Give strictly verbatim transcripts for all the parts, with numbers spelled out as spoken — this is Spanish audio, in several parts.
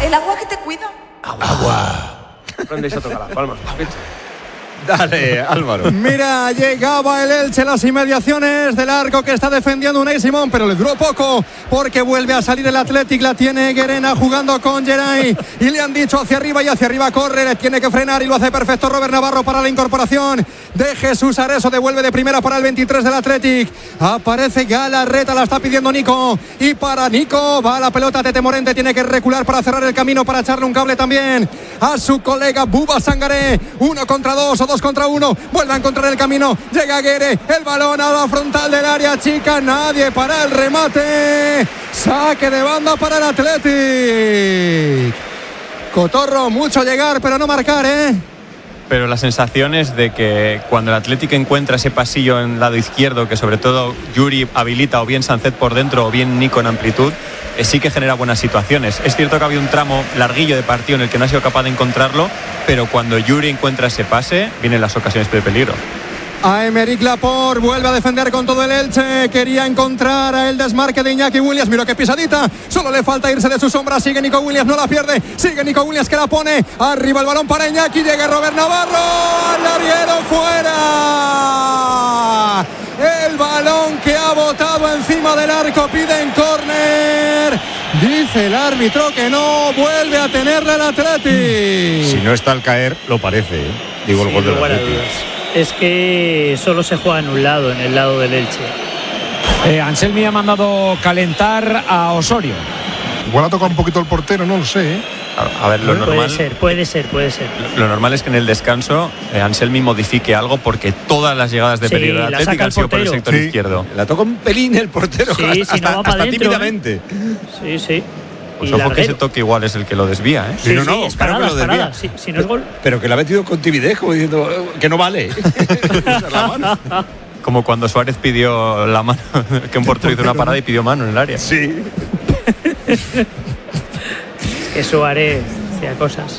el agua que te cuida. Agua. Aprendéis a tocar las palmas. Dale, Álvaro. Mira, llegaba el Elche a las inmediaciones del arco que está defendiendo Unai Simón, pero le duró poco porque vuelve a salir el Athletic. La tiene Guerena jugando con Geray y le han dicho hacia arriba y hacia arriba corre, le tiene que frenar y lo hace perfecto Robert Navarro para la incorporación de Jesús Areso. Devuelve de primera para el veintitrés del Athletic. Aparece Galarreta, la está pidiendo Nico y para Nico va la pelota. Tete Morente tiene que recular para cerrar el camino, para echarle un cable también a su colega Buba Sangaré. Uno contra dos o dos contra uno, vuelve a encontrar el camino, llega Guerre, el balón a la frontal del área chica, nadie para el remate, saque de banda para el Athletic. Cotorro, mucho llegar pero no marcar, ¿eh? Pero la sensación es de que cuando el Atlético encuentra ese pasillo en el lado izquierdo, que sobre todo Yuri habilita, o bien Sancet por dentro o bien Nico en amplitud, eh, sí que genera buenas situaciones. Es cierto que ha habido un tramo larguillo de partido en el que no ha sido capaz de encontrarlo, pero cuando Yuri encuentra ese pase, vienen las ocasiones de peligro. A Aymeric Laporte, vuelve a defender con todo el Elche, quería encontrar a el desmarque de Iñaki Williams, mira qué pisadita, solo le falta irse de su sombra, sigue Nico Williams, no la pierde, sigue Nico Williams que la pone, arriba el balón para Iñaki, llega Robert Navarro, al larguero, fuera, el balón que ha botado encima del arco, piden córner, dice el árbitro que no, vuelve a tenerle el Athletic. Si no está al caer, lo parece, ¿eh? Digo, el sí, gol del no Athletic. Es que solo se juega en un lado, en el lado del Elche. Eh, Anselmi ha mandado calentar a Osorio. Igual ha tocado un poquito el portero, no lo sé, ¿eh? A, a ver, lo normal, puede ser, puede ser, puede ser. Lo normal es que en el descanso eh, Anselmi modifique algo, porque todas las llegadas de Sí, peligro del la Atlético saca han el sido por el portero. sector Sí. izquierdo. La toca un pelín el portero, Sí, hasta, si no va hasta, para hasta dentro, tímidamente. Sí, sí. Pues Y ojo que larguero. ese toque igual es el que lo desvía, ¿eh? Sí, no, sí, no, es claro parada, que lo es parada. desvía. Si, si no es gol. Pero que la ha metido con timidez, como diciendo eh, que no vale. La mano. Como cuando Suárez pidió la mano, que un portero hizo una parada y pidió mano en el área. Sí. Que Suárez hacía cosas.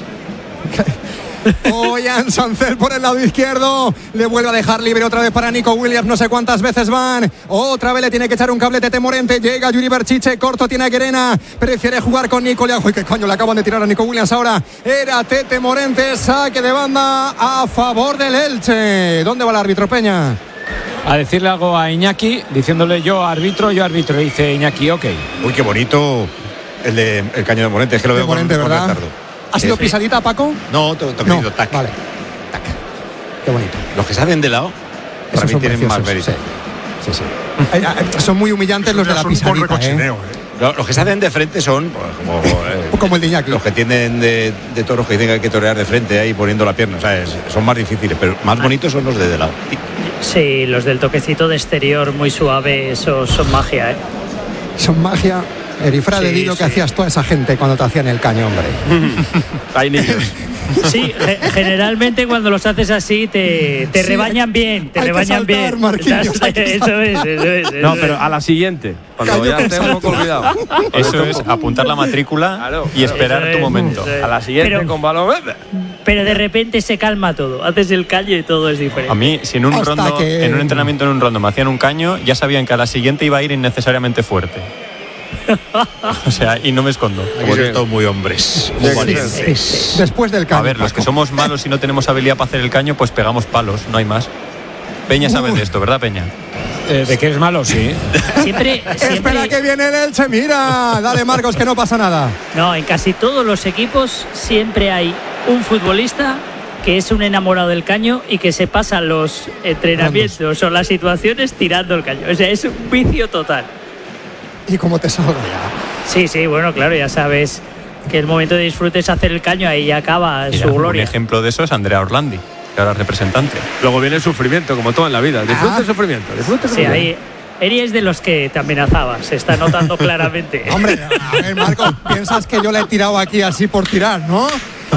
Oyan Sancel por el lado izquierdo, le vuelve a dejar libre otra vez para Nico Williams, no sé cuántas veces van, otra vez le tiene que echar un cable Tete Morente, llega Yuri Berchiche, corto tiene a Guerena, prefiere jugar con Nico, uy, qué coño, le acaban de tirar a Nico Williams ahora, era Tete Morente, saque de banda a favor del Elche. ¿Dónde va el árbitro, Peña? A decirle algo a Iñaki, diciéndole yo árbitro, yo árbitro, dice Iñaki, ok. Uy, qué bonito el, de, el caño de Morente, es que lo De veo Morente, con, con ¿verdad? retardo. ¿Ha sido Sí. pisadita, Paco? No, to, No, to, tac. vale. Tac. Qué bonito. Los que salen de lado, para Esos mí son tienen más preciosos, mérito. Sí, sí, sí. Eh, eh, son muy humillantes los de la Es un pisadita, recochineo, ¿eh? ¿eh? Los, los que salen de frente son pues, como, eh, Como el de Iñaki. los que tienen de, de toros que dicen que hay que torear de frente ahí poniendo la pierna, ¿sabes? Son más difíciles, pero más bonitos son los de de lado. Sí, los del toquecito de exterior muy suave, esos son magia, ¿eh? Son magia. Erifrade, Sí, di lo que sí. hacías toda esa gente cuando te hacían el caño, hombre. Hay niños. Sí, ge- generalmente cuando los haces así te, te Sí, rebañan bien, te hay que rebañan saltar, bien. Marquinhos, Eso hay que es, eso es, eso es. No, eso pero es. a la siguiente. Cuando Caño ya con tengo salto. olvidado. Eso es apuntar la matrícula Claro, y esperar eso tu es, momento. eso es. A la siguiente Pero- con balón. Pero de repente se calma todo, haces el caño y todo es diferente. A mí, si en un Hasta rondo, que- en un entrenamiento en un rondo me hacían un caño, ya sabían que a la siguiente iba a ir innecesariamente fuerte. O sea, y no me escondo. Aquí sois todos muy hombres, muy Sí, valientes. Después del caño. A ver, los que Paco. somos malos y no tenemos habilidad para hacer el caño, pues pegamos palos, no hay más. Peña sabe de esto, ¿verdad, Peña? Eh, ¿De que eres malo? Sí. Siempre, Espera siempre, que viene el Elche, mira. Dale, Marcos, que no pasa nada. no, en casi todos los equipos siempre hay un futbolista que es un enamorado del caño y que se pasa los entrenamientos o las situaciones tirando el caño. O sea, es un vicio total. Y cómo te salga ya. Sí, sí, bueno, claro, ya sabes que el momento de disfrute es hacer el caño, ahí ya acaba Mira, su un gloria. ejemplo de eso es Andrea Orlandi, que ahora es representante. Luego viene el sufrimiento, como todo en la vida. Disfruta Ah. el sufrimiento, disfruta el Sí, sufrimiento. ahí Eri es de los que te amenazaba, se está notando claramente. Hombre, a ver, Marcos, piensas que yo le he tirado aquí así por tirar, ¿no?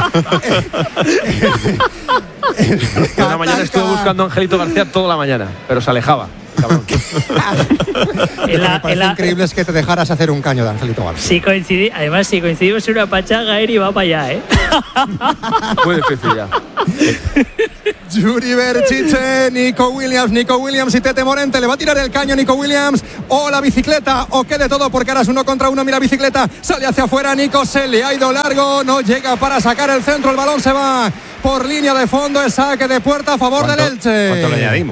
Yo una mañana estuve buscando a Angelito García toda la mañana, pero se alejaba. Cabrón. Lo que En la- me parece en la- increíble es que te dejaras hacer un caño de Angelito García. Si coincidí, además, si coincidimos en una pachanga, Eri va para allá, ¿eh? Muy difícil ya. Yuri Berchiche, Nico Williams, Nico Williams y Tete Morente. Le va a tirar el caño Nico Williams o la bicicleta o qué de todo, porque ahora es uno contra uno. Mira, bicicleta, sale hacia afuera. Nico se le ha ido largo, no llega para sacar el centro. El balón se va por línea de fondo. Es saque de puerta a favor del Elche. ¿Cuánto le añadimos?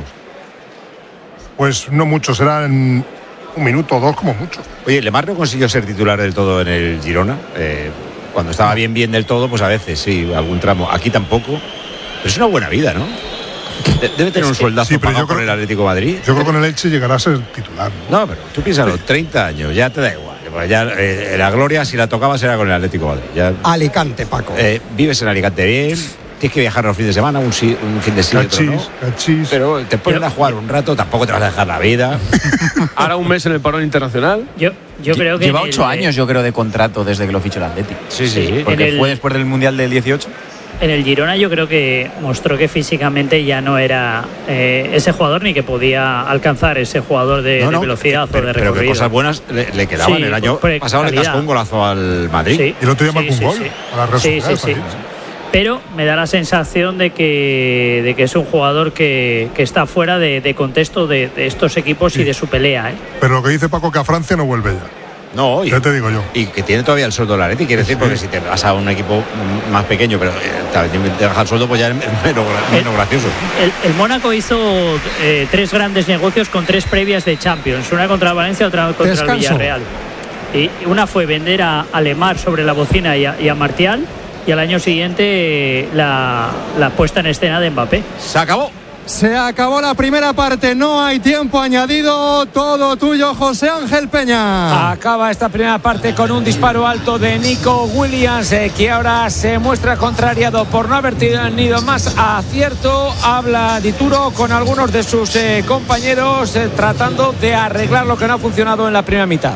Pues no mucho, será en un minuto o dos como mucho. Oye, Lemar no consiguió ser titular del todo en el Girona. Eh, cuando estaba bien, bien del todo, pues a veces sí, algún tramo. Aquí tampoco. Pero es una buena vida, ¿no? Debe tener un sueldazo sí, pagado yo creo, por el Atlético de Madrid. Yo creo que con el Elche llegará a ser titular. No, no pero tú piénsalo, treinta años, ya te da igual. Pues ya eh, la gloria, si la tocabas, era con el Atlético de Madrid. Ya, Alicante, Paco. Eh, vives en Alicante bien, tienes que viajar los fines de semana, un, un fin de semana, cachis, ¿no? cachis. Pero te ponen a jugar un rato, tampoco te vas a dejar la vida. Ahora un mes en el parón internacional. Yo, yo creo que Lleva en el- ocho años, yo creo, de contrato desde que lo fichó el Atlético. Sí, sí. Sí. Porque En el- fue después del Mundial del dieciocho. En el Girona yo creo que mostró que físicamente ya no era eh, ese jugador ni que podía alcanzar ese jugador de, No, no, de velocidad pero, o de pero recorrido. que cosas buenas le, le quedaban. Sí, El año por- por pasado le calidad. cascó un golazo al Madrid. Sí, Y el otro día marcó sí, un sí, gol sí. a la Real Sí, Sociedad, sí, sí. también. Pero me da la sensación de que, de que es un jugador que, que está fuera de, de contexto de, de estos equipos Sí. y de su pelea. ¿eh? Pero lo que dice Paco, que a Francia no vuelve ya. No, y, Ya te digo yo. y que tiene todavía el sueldo del Atleti, quiere decir, porque si te vas a un equipo más pequeño, pero eh, te baja el sueldo, pues ya es menos, menos gracioso. El, el Mónaco hizo eh, tres grandes negocios con tres previas de Champions, una contra Valencia, otra contra Descanso. el Villarreal. Y una fue vender a, a Lemar sobre la bocina y a, y a Martial, y al año siguiente eh, la, la puesta en escena de Mbappé. Se acabó. Se acabó la primera parte, no hay tiempo añadido. Todo tuyo, José Ángel Peña. Acaba esta primera parte con un disparo alto de Nico Williams, eh, que ahora se muestra contrariado por no haber tenido más acierto. Habla Dituro con algunos de sus eh, compañeros eh, tratando de arreglar lo que no ha funcionado en la primera mitad.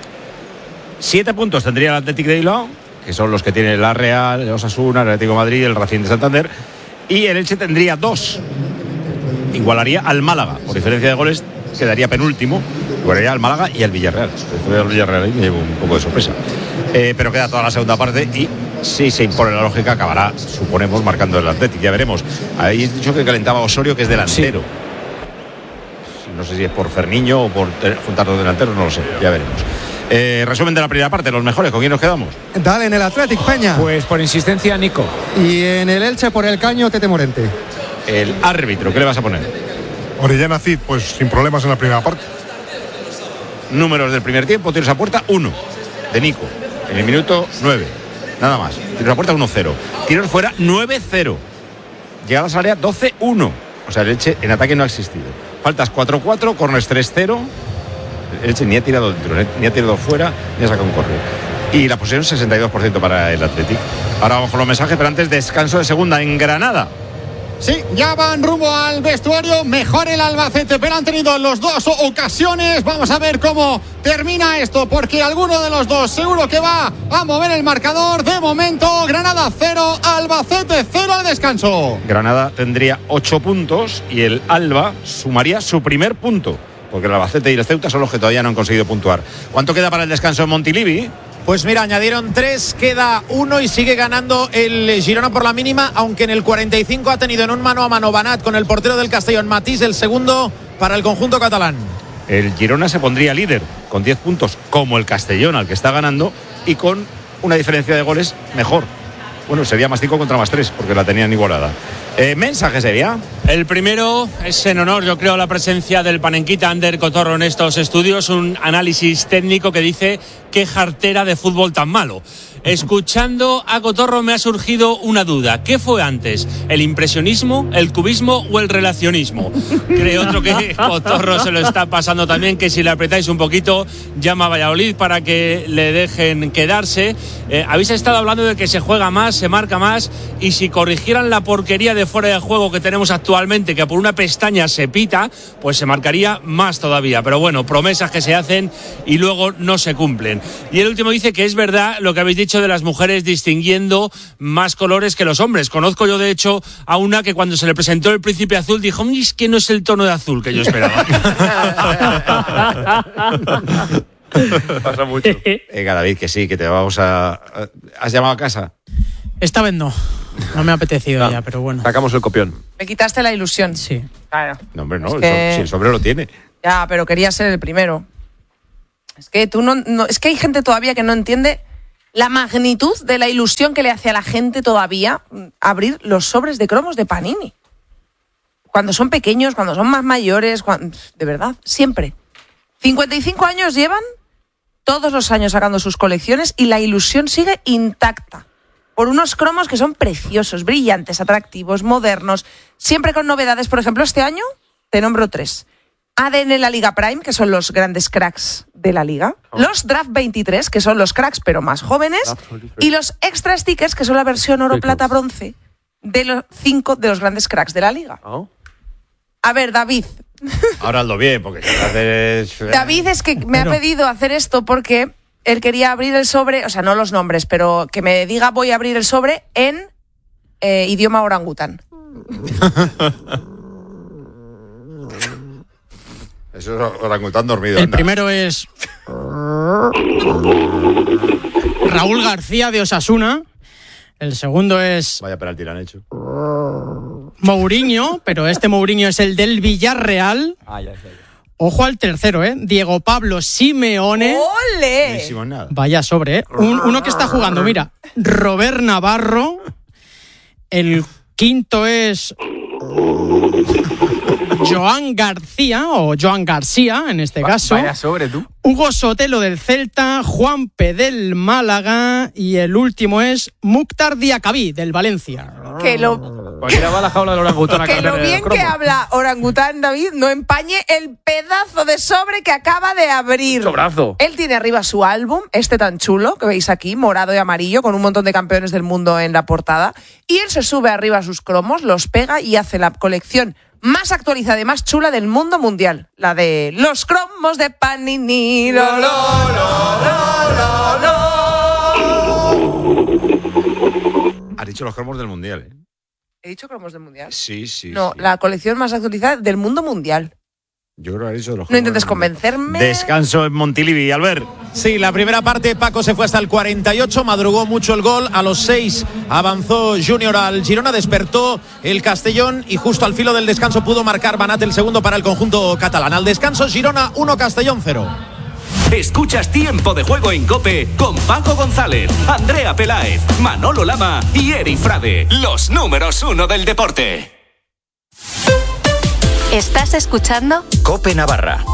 Siete puntos tendría el Athletic de Bilbao, que son los que tiene la Real, el Osasuna, el Atlético de Madrid, el Racing de Santander. Y el Elche tendría dos. Igualaría al Málaga, por diferencia de goles, quedaría penúltimo. Igualaría al Málaga y al Villarreal. El Villarreal ahí me llevo un poco de sorpresa. Eh, pero queda toda la segunda parte y si se impone la lógica, acabará, suponemos, marcando el Athletic. Ya veremos. Habéis dicho que calentaba Osorio, que es delantero. Sí. No sé si es por Ferniño o por juntar dos delanteros, no lo sé. Ya veremos. Eh, resumen de la primera parte, los mejores, ¿con quién nos quedamos? Dale en el Athletic, Peña. Pues por insistencia, Nico. Y en el Elche por el caño, Tete Morente. El árbitro, ¿qué le vas a poner? Orellana Cid, pues sin problemas en la primera parte. Números del primer tiempo, tiros a puerta, uno. De Nico, en el minuto nueve. Nada más. Tiros a puerta, uno cero. Tiros fuera, nueve cero. Llegadas al área, doce uno. O sea, el Elche en ataque no ha existido. Faltas cuatro cuatro, corners tres cero. El Elche ni ha tirado dentro, ni ha tirado fuera, ni ha sacado un córner. Y la posesión, sesenta y dos por ciento para el Athletic. Ahora vamos con los mensajes, pero antes descanso de segunda en Granada. Sí, ya van rumbo al vestuario. Mejor el Albacete, pero han tenido los dos ocasiones. Vamos a ver cómo termina esto, porque alguno de los dos seguro que va a mover el marcador. De momento, Granada cero, Albacete cero al descanso. Granada tendría ocho puntos y el Alba sumaría su primer punto, porque el Albacete y el Ceuta son los que todavía no han conseguido puntuar. ¿Cuánto queda para el descanso en Montilivi? Pues mira, añadieron tres, queda uno y sigue ganando el Girona por la mínima, aunque en el cuarenta y cinco ha tenido en un mano a mano Banat con el portero del Castellón, Matís, el segundo para el conjunto catalán. El Girona se pondría líder con diez puntos, como el Castellón, al que está ganando, y con una diferencia de goles mejor. Bueno, sería más cinco contra más tres, porque la tenían igualada. Eh, ¿Mensaje sería? El primero es en honor, yo creo, a la presencia del panenquita Ander Cotorro en estos estudios, un análisis técnico que dice qué jartera de fútbol tan malo. Escuchando a Cotorro me ha surgido una duda. ¿Qué fue antes? ¿El impresionismo, el cubismo o el relacionismo? Creo otro que Cotorro se lo está pasando también, que si le apretáis un poquito llama a Valladolid para que le dejen quedarse. Eh, habéis estado hablando de que se juega más, se marca más, y si corrigieran la porquería de fuera de juego que tenemos actualmente, que por una pestaña se pita, pues se marcaría más todavía. Pero bueno, promesas que se hacen y luego no se cumplen. Y el último dice que es verdad lo que habéis dicho de las mujeres distinguiendo más colores que los hombres. Conozco yo de hecho a una que cuando se le presentó el príncipe azul dijo, es que no es el tono de azul que yo esperaba. Pasa mucho. Venga, David, que sí, que te vamos a... ¿Has llamado a casa? Esta vez no. No me ha apetecido ya, pero bueno. Sacamos el copión. Me quitaste la ilusión. Sí. Claro. No, hombre, no, Es el que- so- si el sobre lo tiene. Ya, pero quería ser el primero. Es que tú no, no- es que hay gente todavía que no entiende la magnitud de la ilusión que le hace a la gente todavía mm, abrir los sobres de cromos de Panini. Cuando son pequeños, cuando son más mayores, cuan- de verdad, siempre. cincuenta y cinco años llevan, todos los años sacando sus colecciones y la ilusión sigue intacta. Por unos cromos que son preciosos, brillantes, atractivos, modernos, siempre con novedades. Por ejemplo, este año te nombro tres. A D N La Liga Prime, que son los grandes cracks de la liga. Los Draft veintitrés, que son los cracks pero más jóvenes. Y los Extra Stickers, que son la versión oro, plata, bronce de los cinco de los grandes cracks de la liga. A ver, David. Ahora hazlo bien, porque si haces... David es que me ha pedido hacer esto porque él quería abrir el sobre, o sea, no los nombres, pero que me diga voy a abrir el sobre en eh, idioma orangután. Eso es orangután dormido. El anda. primero es Raúl García de Osasuna. El segundo es Vaya penalti le han hecho. Mourinho, pero este Mourinho es el del Villarreal. Ojo al tercero, ¿eh? Diego Pablo Simeone. ¡Ole! Buenísimo, nada. Vaya sobre, ¿eh? Un- uno que está jugando, mira. Robert Navarro. El quinto es Joan García, o Joan García, en este caso. Vaya sobre tú. Hugo Sotelo del Celta, Juanpe del Málaga y el último es Mukhtar Diakabí del Valencia. Que lo, Cualquiera va a la jaula del orangután a que lo cambiar el bien cromo. que habla orangután, David, no empañe el pedazo de sobre que acaba de abrir. Sobrazo. Él tiene arriba su álbum, este tan chulo que veis aquí, morado y amarillo, con un montón de campeones del mundo en la portada. Y él se sube arriba a sus cromos, los pega y hace la colección más actualizada y más chula del mundo mundial. La de los cromos de Panini. Lo, lo, lo, lo, lo, lo. Has dicho los cromos del mundial, ¿eh? ¿He dicho cromos del mundial? Sí, sí. No, sí. la colección más actualizada del mundo mundial. Yo creo que has dicho los cromos. No intentes del mundial. convencerme. Descanso en Montilivi, Albert. Sí, la primera parte Paco se fue hasta el cuarenta y ocho, madrugó mucho el gol, a los seis avanzó Júnior al Girona, despertó el Castellón y justo al filo del descanso pudo marcar Banat el segundo para el conjunto catalán. Al descanso Girona uno, Castellón cero. Escuchas Tiempo de Juego en COPE con Paco González, Andrea Peláez, Manolo Lama y Eri Frade, los números uno del deporte. ¿Estás escuchando? COPE Navarra.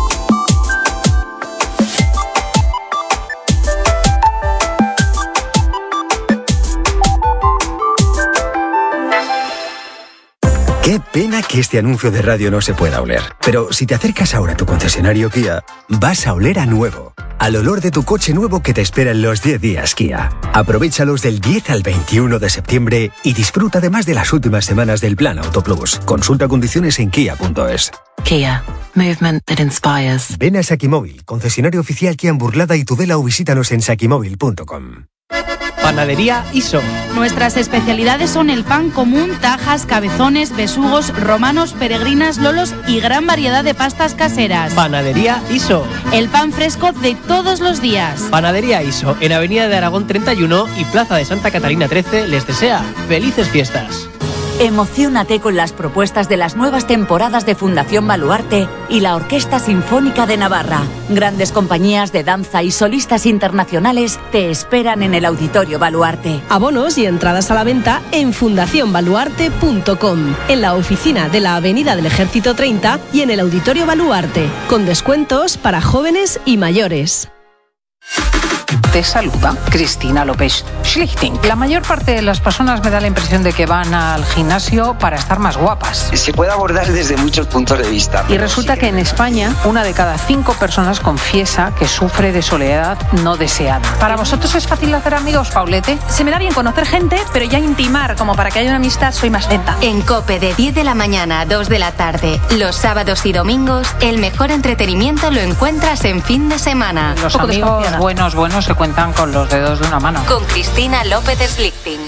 Qué pena que este anuncio de radio no se pueda oler. Pero si te acercas ahora a tu concesionario Kia, vas a oler a nuevo. Al olor de tu coche nuevo que te espera en los diez días Kia. Aprovéchalos del diez al veintiuno de septiembre y disfruta además de las últimas semanas del Plan Auto Plus. Consulta condiciones en kia punto es. Kia. Movement that inspires. Ven a Sakimóvil, concesionario oficial Kia en Burlada y Tudela, o visítanos en sakimóvil punto com. Panadería Iso. Nuestras especialidades son el pan común, tajas, cabezones, besugos, romanos, peregrinas, lolos y gran variedad de pastas caseras. Panadería Iso. El pan fresco de todos los días. Panadería Iso, en Avenida de Aragón treinta y uno y Plaza de Santa Catalina trece, les desea felices fiestas. Emociónate con las propuestas de las nuevas temporadas de Fundación Baluarte y la Orquesta Sinfónica de Navarra. Grandes compañías de danza y solistas internacionales te esperan en el Auditorio Baluarte. Abonos y entradas a la venta en fundación baluarte punto com, en la oficina de la Avenida del Ejército treinta y en el Auditorio Baluarte, con descuentos para jóvenes y mayores. Te saluda Cristina López Schlichting. La mayor parte de las personas me da la impresión de que van al gimnasio para estar más guapas. Se puede abordar desde muchos puntos de vista. Y resulta que en España una de cada cinco personas confiesa que sufre de soledad no deseada. ¿Para vosotros es fácil hacer amigos, Paulete? Se me da bien conocer gente, pero ya intimar como para que haya una amistad soy más lenta. En COPE de diez de la mañana a dos de la tarde, los sábados y domingos, el mejor entretenimiento lo encuentras en fin de semana. Los amigos buenos, buenos se cuentan con los dedos de una mano. Con Cristina López Schlichting.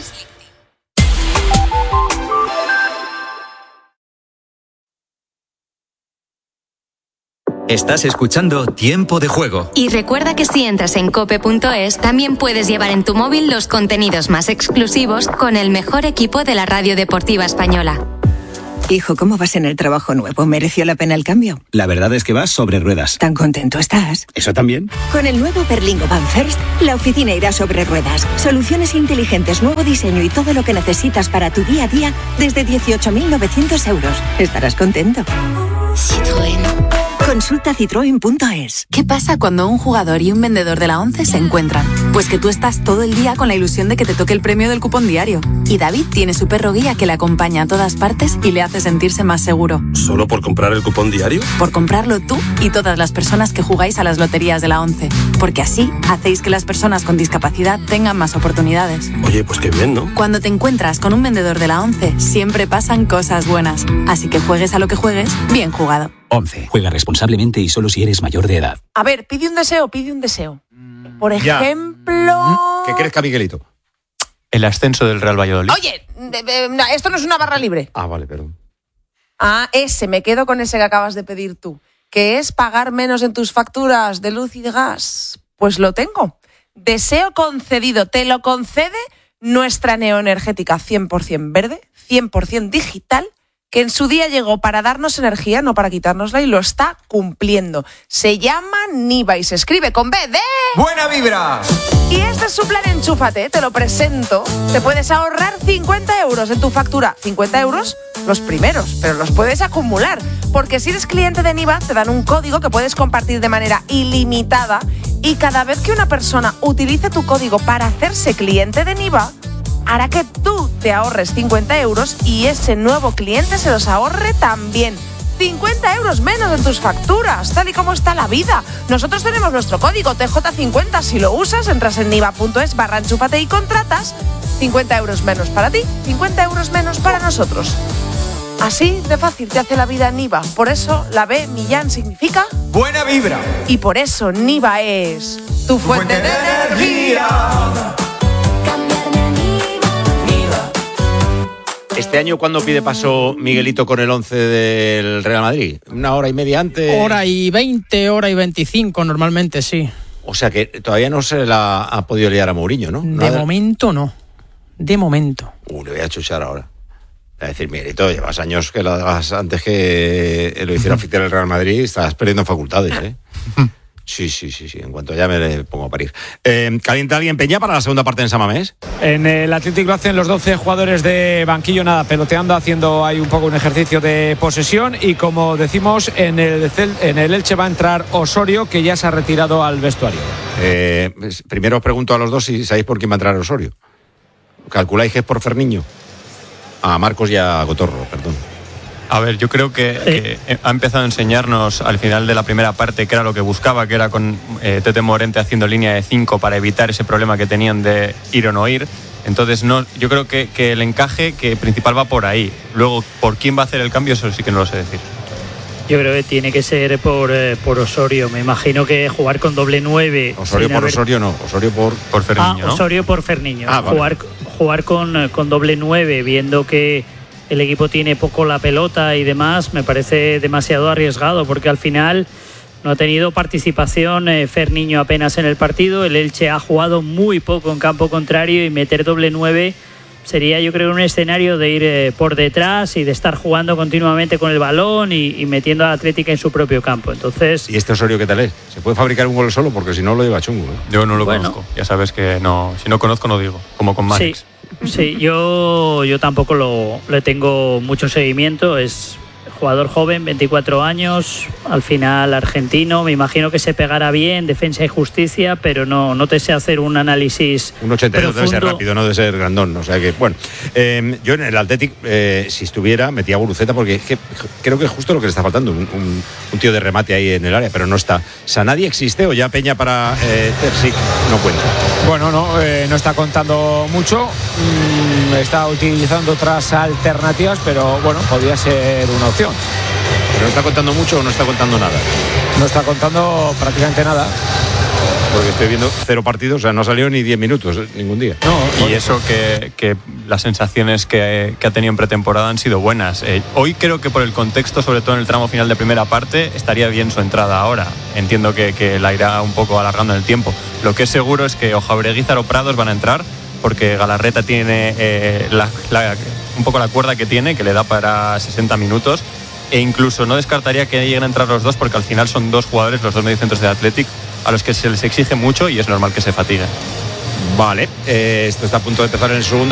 Estás escuchando Tiempo de Juego. Y recuerda que si entras en cope punto es, también puedes llevar en tu móvil los contenidos más exclusivos con el mejor equipo de la radio deportiva española. Hijo, ¿cómo vas en el trabajo nuevo? ¿Mereció la pena el cambio? La verdad es que vas sobre ruedas. ¿Tan contento estás? ¿Eso también? Con el nuevo Berlingo Van First, la oficina irá sobre ruedas. Soluciones inteligentes, nuevo diseño y todo lo que necesitas para tu día a día desde dieciocho mil novecientos euros. Estarás contento. Citroën. Consulta citroen punto es. ¿Qué pasa cuando un jugador y un vendedor de la ONCE se encuentran? Pues que tú estás todo el día con la ilusión de que te toque el premio del cupón diario. Y David tiene su perro guía que le acompaña a todas partes y le hace sentirse más seguro. ¿Solo por comprar el cupón diario? Por comprarlo tú y todas las personas que jugáis a las loterías de la ONCE. Porque así hacéis que las personas con discapacidad tengan más oportunidades. Oye, pues qué bien, ¿no? Cuando te encuentras con un vendedor de la ONCE, siempre pasan cosas buenas. Así que juegues a lo que juegues, bien jugado. ONCE. Juega responsablemente y solo si eres mayor de edad. A ver, pide un deseo, pide un deseo. Por Ya. ejemplo... ¿Qué crezca Miguelito? El ascenso del Real Valladolid. Oye, de- de- no, esto no es una barra libre. Ah, vale, perdón. Ah, ese, me quedo con ese que acabas de pedir tú. Que es pagar menos en tus facturas de luz y de gas. Pues lo tengo. Deseo concedido. Te lo concede nuestra neoenergética cien por ciento verde, cien por ciento digital, que en su día llegó para darnos energía, no para quitárnosla, y lo está cumpliendo. Se llama Niva y se escribe con B de... ¡Buena vibra! Y este es su plan Enchúfate, te lo presento. Te puedes ahorrar cincuenta euros en tu factura. cincuenta euros los primeros, pero los puedes acumular. Porque si eres cliente de Niva, te dan un código que puedes compartir de manera ilimitada. Y cada vez que una persona utilice tu código para hacerse cliente de Niva, hará que tú te ahorres cincuenta euros y ese nuevo cliente se los ahorre también. cincuenta euros menos en tus facturas, tal y como está la vida. Nosotros tenemos nuestro código T J cincuenta. Si lo usas, entras en niva punto es barra enchúfate y contratas. cincuenta euros menos para ti, cincuenta euros menos para nosotros. Así de fácil te hace la vida Niva. Por eso la B, Millán, significa... ¡Buena vibra! Y por eso Niva es tu fuente de energía. Este año, ¿cuándo pide paso Miguelito con el once del Real Madrid? ¿Una hora y media antes? Hora y veinte, hora y veinticinco normalmente, sí. O sea que todavía no se la ha podido liar a Mourinho, ¿no? De Nada. momento no. De momento. Uh, le voy a chuchar ahora. Le voy a decir, Miguelito, llevas años que lo hagas antes que lo hiciera oficial el Real Madrid, estás perdiendo facultades, ¿eh? Sí, sí, sí, sí. En cuanto ya me le pongo a parir. Eh, ¿Calienta alguien Peña para la segunda parte en San Mamés? En el Atlético lo hacen los doce jugadores de banquillo, nada, peloteando, haciendo ahí un poco un ejercicio de posesión. Y como decimos, en el, Cel- en el Elche va a entrar Osorio, que ya se ha retirado al vestuario. Eh, primero os pregunto a los dos si sabéis por quién va a entrar Osorio. ¿Calculáis que es por Ferniño? A Marcos y a Cotorro, perdón. A ver, yo creo que, que ha empezado a enseñarnos al final de la primera parte que era lo que buscaba, que era con eh, Tete Morente haciendo línea de cinco para evitar ese problema que tenían de ir o no ir. Entonces, no, yo creo que, que el encaje que principal va por ahí. Luego, por quién va a hacer el cambio, eso sí que no lo sé decir. Yo creo que tiene que ser por, eh, por Osorio. Me imagino que jugar con doble nueve. Osorio por haber... Osorio no, Osorio por, por Ferniño. Ah, ¿no? Osorio por Ferniño. Ah, vale. Jugar, jugar con, con doble nueve, viendo que el equipo tiene poco la pelota y demás, me parece demasiado arriesgado, porque al final no ha tenido participación eh, Ferniño apenas en el partido. El Elche ha jugado muy poco en campo contrario y meter doble nueve sería, yo creo, un escenario de ir eh, por detrás y de estar jugando continuamente con el balón y, y metiendo a la Atlética en su propio campo. Entonces, ¿y este Osorio qué tal es? ¿Se puede fabricar un gol solo? Porque si no lo lleva chungo, ¿eh? Yo no lo Bueno. conozco. Ya sabes que no, si no conozco no digo, como con Manex. Sí, sí, yo, yo tampoco lo, le tengo mucho seguimiento. Es jugador joven, veinticuatro años, al final argentino. Me imagino que se pegará bien, defensa y justicia, pero no, no te sé hacer un análisis Un ochenta y dos debe ser profundo. rápido, no debe ser grandón. O sea que, bueno, eh, yo en el Athletic, eh, si estuviera, metía a Guruceta, porque es que creo que es justo lo que le está faltando, un, un, un tío de remate ahí en el área, pero no está. ¿Sanadi existe o ya Peña para eh, Terzic no cuenta? Bueno, no, eh, no está contando mucho, mm, está utilizando otras alternativas, pero bueno, podría ser una opción. ¿Pero no está contando mucho o no está contando nada? No está contando prácticamente nada. Porque estoy viendo cero partidos, o sea, no ha salido ni diez minutos ningún día. No, y eso que, que las sensaciones que, que ha tenido en pretemporada han sido buenas. Eh, hoy creo que por el contexto, sobre todo en el tramo final de primera parte, estaría bien su entrada ahora. Entiendo que, que la irá un poco alargando en el tiempo. Lo que es seguro es que o Jaureguizar o Prados van a entrar, porque Galarreta tiene eh, la, la, un poco la cuerda que tiene, que le da para sesenta minutos. E incluso no descartaría que lleguen a entrar los dos, porque al final son dos jugadores, los dos mediocentros de Athletic, a los que se les exige mucho y es normal que se fatiguen. Vale, eh, esto está a punto de empezar en el segundo.